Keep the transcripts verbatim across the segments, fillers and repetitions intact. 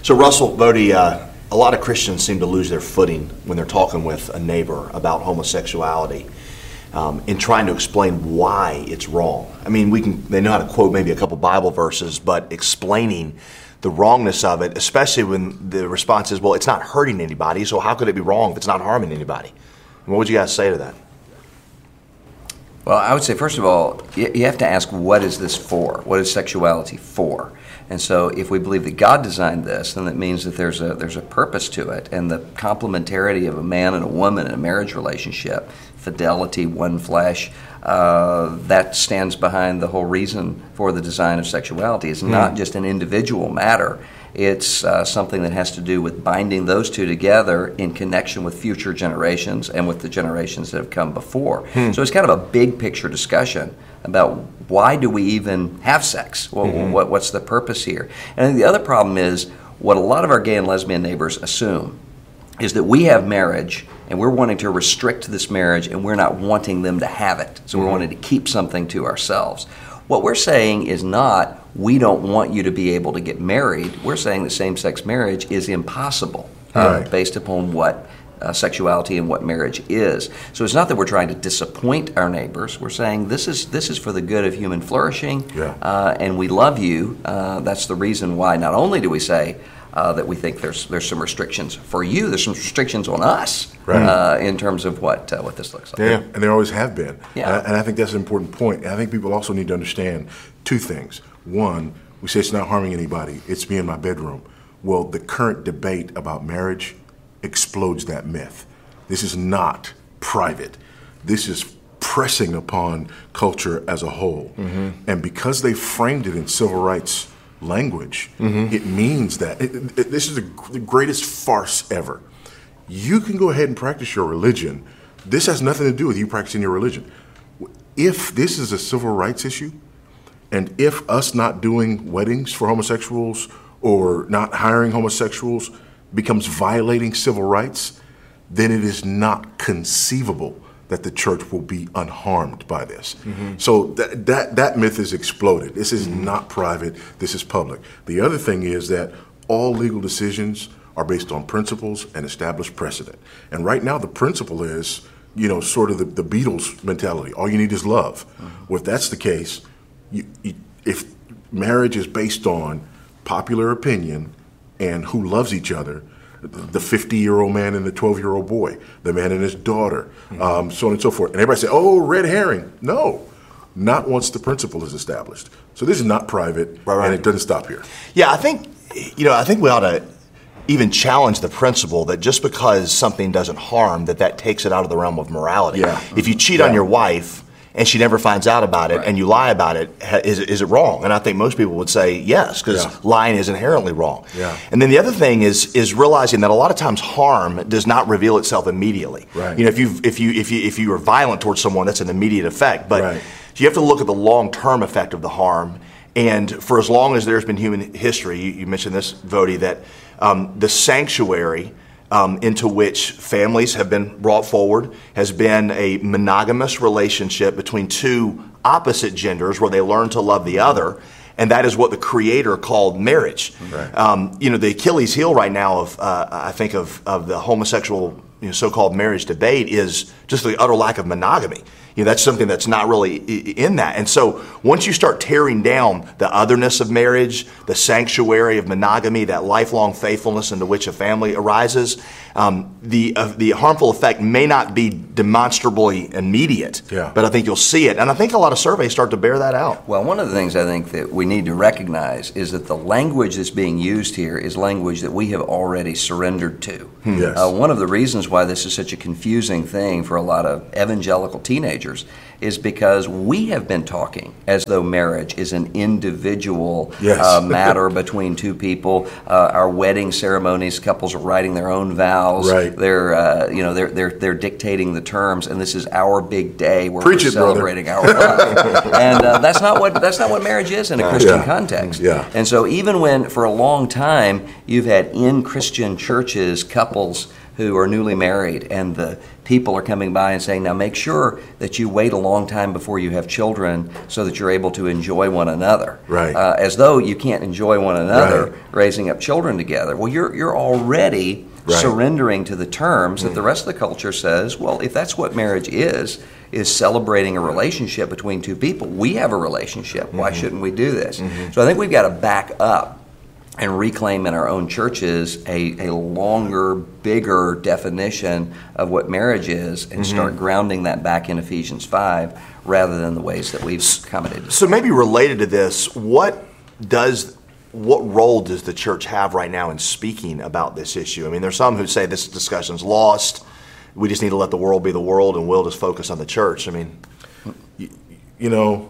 So Russell Bodie, uh, a lot of Christians seem to lose their footing when they're talking with a neighbor about homosexuality, um, in trying to explain why it's wrong. I mean, we can they know how to quote maybe a couple Bible verses, but explaining the wrongness of it, especially when the response is, well, it's not hurting anybody, so how could it be wrong if it's not harming anybody? What would you guys say to that? Well, I would say, first of all, you have to ask, what is this for? What is sexuality for? And so if we believe that God designed this, then that means that there's a there's a purpose to it. And the complementarity of a man and a woman in a marriage relationship, fidelity, one flesh, uh, that stands behind the whole reason for the design of sexuality. It's not mm. just an individual matter. It's uh, something that has to do with binding those two together in connection with future generations and with the generations that have come before. Hmm. So it's kind of a big picture discussion about why do we even have sex? Well, mm-hmm. what, what's the purpose here? And I think the other problem is what a lot of our gay and lesbian neighbors assume is that we have marriage and we're wanting to restrict this marriage and we're not wanting them to have it. So mm-hmm. we're wanting to keep something to ourselves. What we're saying is not, we don't want you to be able to get married. We're saying that same-sex marriage is impossible uh, right. based upon what uh, sexuality and what marriage is. So it's not that we're trying to disappoint our neighbors. We're saying this is this is for the good of human flourishing, yeah. uh, and we love you. Uh, that's the reason why not only do we say uh, that we think there's there's some restrictions for you, there's some restrictions on us right. uh, in terms of what uh, what this looks like. Yeah, and there always have been. Yeah. And I, and I think that's an important point. And I think people also need to understand two things. One, we say it's not harming anybody. It's me in my bedroom. Well, the current debate about marriage explodes that myth. This is not private. This is pressing upon culture as a whole. Mm-hmm. And because they framed it in civil rights language, mm-hmm. it means that it, it, this is the, the greatest farce ever. You can go ahead and practice your religion. This has nothing to do with you practicing your religion. If this is a civil rights issue, and if us not doing weddings for homosexuals or not hiring homosexuals becomes violating civil rights, then it is not conceivable that the church will be unharmed by this. Mm-hmm. So that, that that myth is exploded. This is mm-hmm. not private. This is public. The other thing is that all legal decisions are based on principles and established precedent. And right now the principle is, you know, sort of the, the Beatles mentality. All you need is love. Mm-hmm. Well, if that's the case, You, you, if marriage is based on popular opinion and who loves each other, the fifty-year-old man and the twelve-year-old boy, the man and his daughter, mm-hmm. um, so on and so forth. And everybody say, oh, red herring. No, not once the principle is established. So this is not private, right, right. and it doesn't stop here. Yeah, I think, you know, I think we ought to even challenge the principle that just because something doesn't harm, that that takes it out of the realm of morality. Yeah. If you cheat yeah. on your wife, and she never finds out about it, right. and you lie about it, is, is it wrong? And I think most people would say yes, because yeah. lying is inherently wrong. Yeah. And then the other thing is is realizing that a lot of times harm does not reveal itself immediately. Right. You know, if you if you if you if you are violent towards someone, that's an immediate effect. But right. you have to look at the long-term effect of the harm. And for as long as there's been human history, you, you mentioned this, Bodie, that um, the sanctuary Um, into which families have been brought forward has been a monogamous relationship between two opposite genders where they learn to love the other, and that is what the Creator called marriage. Right. Um, you know, the Achilles heel right now of, uh, I think, of, of the homosexual, you know, so-called marriage debate is just the utter lack of monogamy. You know, that's something that's not really in that. And so once you start tearing down the otherness of marriage, the sanctuary of monogamy, that lifelong faithfulness into which a family arises, um, the uh, the harmful effect may not be demonstrably immediate, yeah. but I think you'll see it. And I think a lot of surveys start to bear that out. Well, one of the things I think that we need to recognize is that the language that's being used here is language that we have already surrendered to. Hmm. Yes. Uh, one of the reasons why this is such a confusing thing for a lot of evangelical teenagers is because we have been talking as though marriage is an individual yes. uh, matter between two people. Uh, our wedding ceremonies, couples are writing their own vows. Right. They're, uh, you know, they're they're they're dictating the terms, and this is our big day where Preach we're it, celebrating our love. And uh, that's not what that's not what marriage is in a Christian yeah. context. Yeah. And so even when for a long time you've had in Christian churches couples who are newly married, and the people are coming by and saying, now make sure that you wait a long time before you have children so that you're able to enjoy one another. Right. Uh, as though you can't enjoy one another Right. raising up children together. Well, you're you're already Right. surrendering to the terms that the rest of the culture says, well, if that's what marriage is, is celebrating a relationship between two people, we have a relationship. Why Mm-hmm. shouldn't we do this? So I think we've got to back up and reclaim in our own churches a, a longer, bigger definition of what marriage is and start grounding that back in Ephesians five rather than the ways that we've accommodated. So maybe related to this, what does what role does the church have right now in speaking about this issue? I mean, there's some who say this discussion's lost. We just need to let the world be the world, and we'll just focus on the church. I mean, You, you know,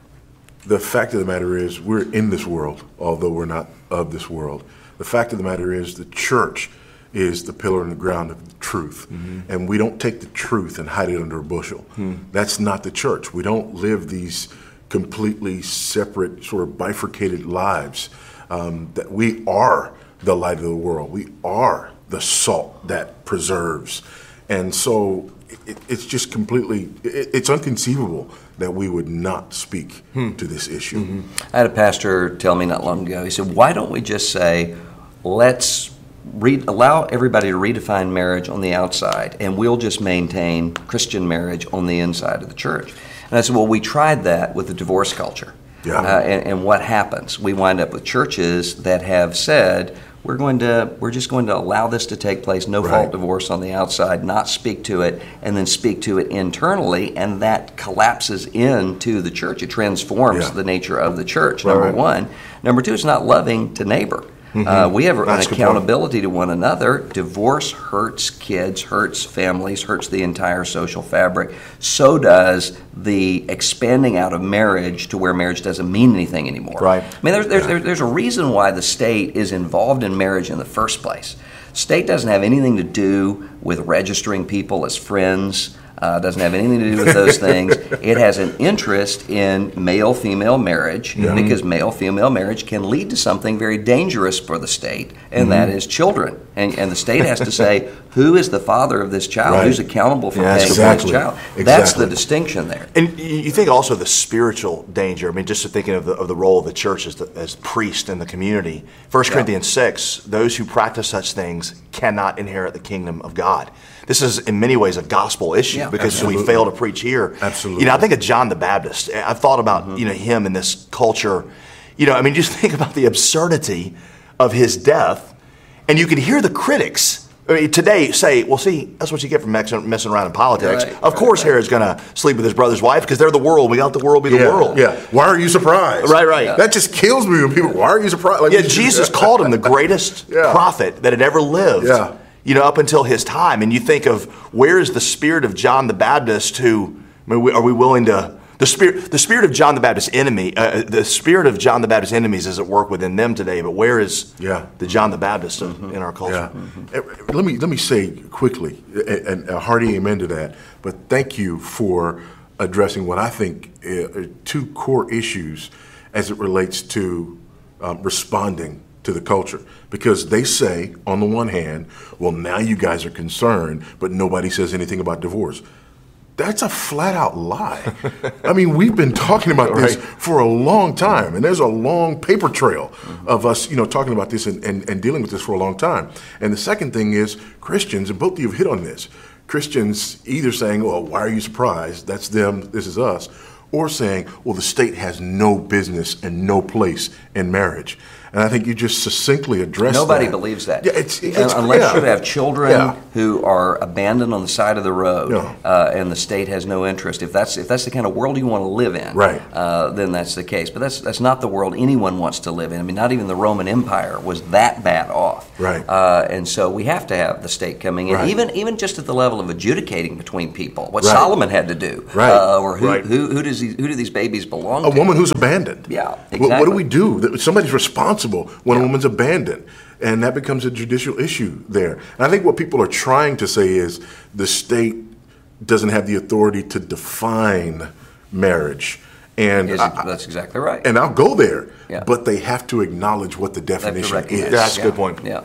the fact of the matter is we're in this world, although we're not of this world. The fact of the matter is the church is the pillar and the ground of the truth. Mm-hmm. And we don't take the truth and hide it under a bushel. Mm. That's not the church. We don't live these completely separate, sort of bifurcated lives. Um, that we are the light of the world. We are the salt that preserves. And so it, it's just completely, it, it's inconceivable that we would not speak hmm. to this issue. Mm-hmm. I had a pastor tell me not long ago, he said, why don't we just say, let's re- allow everybody to redefine marriage on the outside, and we'll just maintain Christian marriage on the inside of the church. And I said, well, we tried that with the divorce culture. Yeah. Uh, and, and what happens? We wind up with churches that have said, we're going to, we're just going to allow this to take place, no fault Right. divorce on the outside, not speak to it, and then speak to it internally, and that collapses into the church. It transforms Yeah. the nature of the church, number Right. one. Number two, it's not loving to neighbor. Mm-hmm. Uh, we have an That's a good accountability to one another. Divorce hurts kids, hurts families, hurts the entire social fabric. So does the expanding out of marriage to where marriage doesn't mean anything anymore. Right. I mean, there's, there's, there's a reason why the state is involved in marriage in the first place. State doesn't have anything to do with registering people as friends. Uh, doesn't have anything to do with those things. It has an interest in male-female marriage Yeah. because male-female marriage can lead to something very dangerous for the state, and Mm-hmm. that is children. And, and the state has to say, who is the father of this child? Right. Who's accountable for Yeah, paying exactly. for this child? That's Exactly. the distinction there. and you you think also the spiritual danger. I mean, just thinking of the, of the role of the church as, the, as priest in the community. First Yeah. Corinthians six, those who practice such things cannot inherit the kingdom of God. This is in many ways a gospel issue Yeah. because Absolutely. we fail to preach here. Absolutely. You know, I think of John the Baptist. I've thought about, Mm-hmm. you know, him in this culture. You know, I mean, just think about the absurdity of his death, and you can hear the critics I mean, today say, well, see, that's what you get from messing, messing around in politics. Right, of course right, right. Herod's going to sleep with his brother's wife because they're the world. We got the world be the Yeah, world. yeah. Why are you surprised? Right, right. Yeah. That just kills me when people, why are you surprised? Like, Yeah, Jesus called him the greatest Yeah. prophet that had ever lived. Yeah. You know, up until his time. And you think of where is the spirit of John the Baptist who, I mean, we- are we willing to, the spirit, the spirit of John the Baptist's enemy, uh, the spirit of John the Baptist's enemies is at work within them today, but where is Yeah. the John the Baptist of, in our culture? Yeah. Uh, Let me let me say quickly, a- and a hearty amen to that. But thank you for addressing what I think uh, are two core issues as it relates to um, responding to the culture. Because they say, on the one hand, well, now you guys are concerned, but nobody says anything about divorce. That's a flat out lie. I mean, we've been talking about this Right. for a long time, and there's a long paper trail of us, you know, talking about this and, and, and dealing with this for a long time. And the second thing is Christians, and both of you have hit on this, Christians either saying, well, why are you surprised? That's them, this is us. Or saying, well, the state has no business and no place in marriage. And I think you just succinctly addressed Nobody that. believes that. Yeah, it's, it's, Un- Unless yeah. you have children Yeah. who are abandoned on the side of the road, Yeah. uh, and the state has no interest. If that's if that's the kind of world you want to live in, Right. uh, then that's the case. But that's that's not the world anyone wants to live in. I mean, not even the Roman Empire was that bad off. Right. Uh, and so we have to have the state coming in, Right. even even just at the level of adjudicating between people, what Right. Solomon had to do, Right. uh, or who, Right. who who does these, who do these babies belong A to? woman who's abandoned. Yeah, What- What, do exactly. we do? That- Somebody's responsible when a woman's abandoned. And that becomes a judicial issue there. And I think what people are trying to say is the state doesn't have the authority to define marriage. And Is I- it- that's exactly right. and I'll go there, Yeah. but they have to acknowledge what the They have to definition recognize is. That's a yeah. good point. Yeah.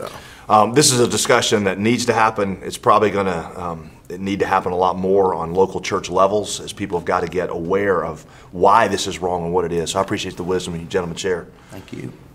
um, this is a discussion that needs to happen. It's probably going to um, need to happen a lot more on local church levels, as people have got to get aware of why this is wrong and what it is. So I appreciate the wisdom you gentlemen share. Thank you.